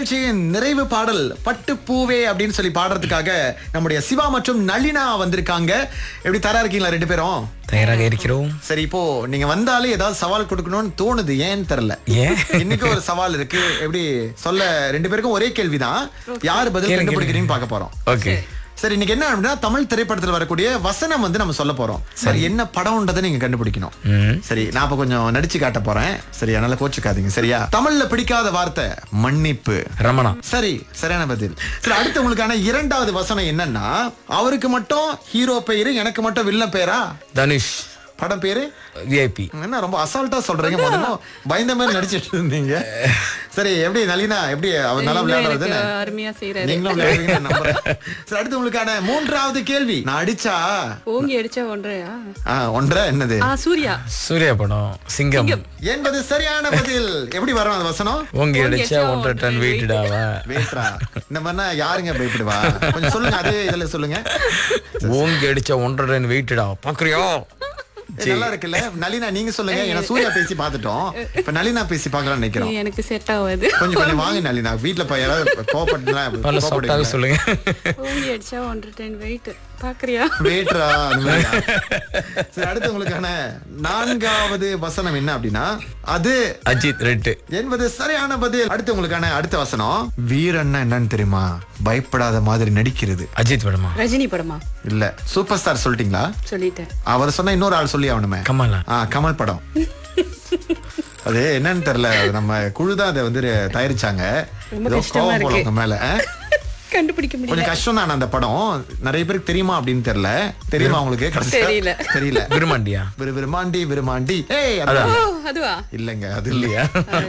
நிகழ்ச்சியின் நிறைவு பாடல் பட்டு பூவே அப்படின்னு சொல்லி பாடுறதுக்காக நம்முடைய சிவா மற்றும் நளினா வந்திருக்காங்க. எப்படி தயாரா இருக்கீங்களா ரெண்டு பேரும்? தயாராக இருக்கிறோம். சரி, இப்போ நீங்க வந்தாலே ஏதாவது சவால் கொடுக்கணும்னு தோணுது, ஏன்னு தெரியல. ஏன் இன்னைக்கு ஒரு சவால் இருக்கு. எப்படி சொல்ல, ரெண்டு பேருக்கும் ஒரே கேள்விதான், யாரு பதில் கண்டுபிடிக்கிறீங்கன்னு பார்க்க போறோம். ஓகே, சரி, இன்னைக்கு என்ன அப்படின்னா தமிழ் திரைப்படத்தில் வரக்கூடிய வசனம் வந்து நம்ம சொல்ல போறோம். சரி, என்ன படம்ன்றதை நீங்க கண்டுபிடிக்கணும். சரி, நான் இப்ப கொஞ்சம் நடிச்சு காட்ட போறேன். சரி, அதனால கோச்சுக்காதீங்க. சரியா? தமிழ்ல பிடிக்காத வார்த்தை மன்னிப்பு. ரமணா. சரி, சரியான பதில். சரி, அடுத்து உங்களுக்கான இரண்டாவது வசனம் என்னன்னா, அவருக்கு மட்டும் ஹீரோ பெயரு, எனக்கு மட்டும் வில்லன் பேரா? தனுஷ். படம் பேரு விஐபி. என்ன ரொம்ப அசால்ட்டா சொல்றீங்க, முதல்ல பயந்த மாதிரி நடிச்சிட்டு இருந்தீங்க. சரி, எப்படி நளினா, எப்படி அவர் நல்லா விளையாடுறது? அருமையா செய்யறாரு. நீங்களும் விளையாடுறீங்கன்னு நம்புறேன். சரி, அடுத்து உங்களுக்கான மூன்றாவது கேள்வி. நான் அடிச்சா ஓங்கி அடிச்சா ஒன்றையா? ஒன்றரை என்னது? சூர்யா. சூர்யா படம் சிங்கம் என்பது சரியான பதில். எப்படி வரும் அந்த வசனம்? ஓங்கி அடிச்சா 1.5 டன் வெயிட்டடாவா? வெயிட்ரா இந்த மாதிரினா யாருங்க பயப்படுவா? கொஞ்சம் சொல்லுங்க, அதே இதுல சொல்லுங்க. ஓங்கி அடிச்சா 1.5 டன் வெயிட்டடா பாக்குறியா? நல்லா இருக்குல்ல? நளினா நீங்க சொல்லுங்க. ஏன்னா சூர்யா பேசி பாத்துட்டோம், இப்ப நளினா பேசி பாக்கலாம்னு நினைக்கிறோம். எனக்கு செட் ஆகாது. கொஞ்சம் வாங்க நளினா, வீட்டுல யாராவது கோபப்பட்டு சொல்லுங்க. ஓங்கி அடிச்சா 1.5 டன் வெயிட் பாக்குறியா? வெயிட்ரா. சரி, அடுத்து உங்களுக்கான நான்காவது வசனம் என்ன அப்படின்னா, அது அஜித் ரெட்டு என்பது சரியான பதில். அடுத்து உங்களுக்கான அடுத்த வசனம், வீரன்னா என்னன்னு தெரியுமா? பயப்படாத மாதிரி நடிக்கிறது. அஜித் படமா? ரஜினி படமா? இல்ல, சூப்பர் ஸ்டார் சொல்லிட்டீங்களா? சொல்லிட்டேன். அவர் சொன்ன இன்னொரு ஆள் சொல்லி ஆகணுமே. கமலா. கமல் படம். அது என்னன்னு தெரியல, நம்ம குழுதான் அதை வந்து தயாரிச்சாங்க. ரொம்ப கஷ்டமா இருக்கு மேல கண்டுபிடிக்க முடியல. கொஞ்சம் கஷ்டம் தான் அந்த படம். நிறைய பேருக்கு தெரியுமா அப்படின்னு தெரியல. தெரியுமா உங்களுக்கு? தெரியல. விருமாண்டியா? விருமாண்டி விருமாண்டி. அதுவா? இல்லங்க, அது இல்லையா?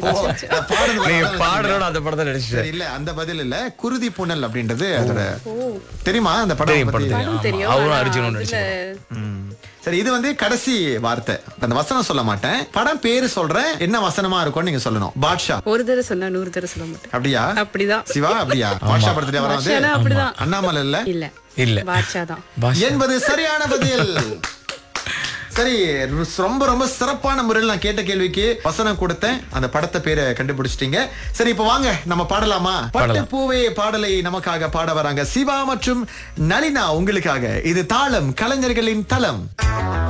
பாடலோட அந்த படத்தை நடிச்சு. இல்ல, அந்த பதில் இல்ல. குருதி புனல் அப்படின்றது அதோட. தெரியுமா அந்த படம்? தெரியும். அவரும் அர்ஜுனும் நடிச்சு. சரி, இது வந்து கடைசி வார்த்தை. அந்த வசனம் சொல்ல மாட்டேன், படம் பேரு சொல்றேன். என்ன வசனமா இருக்கும்னு நீங்க சொல்லணும். பாட்ஷா. ஒரு தடவை சொன்னா 100 தடவை சொல்ல மாட்டேன். அப்படியா? அப்படிதான். சிவா அப்படியா? பாட்ஷா படத்துல வராது. அப்படிதான். அண்ணாமலை இல்ல? இல்ல, பாட்ஷா தான் என்பது சரியான பதில். சரி, ரொம்ப ரொம்ப சிறப்பான முறையில் நான் கேட்ட கேள்விக்கு வசனம் கொடுத்தேன். அந்த படத்தை பேரை கண்டுபிடிச்சிட்டீங்க. சரி, இப்ப வாங்க நம்ம பாடலாமா? பட்டு பூவே பாடலை நமக்காக பாட வராங்க சிவா மற்றும் நளினா உங்களுக்காக. இது தாளம், கலைஞர்களின் தளம்.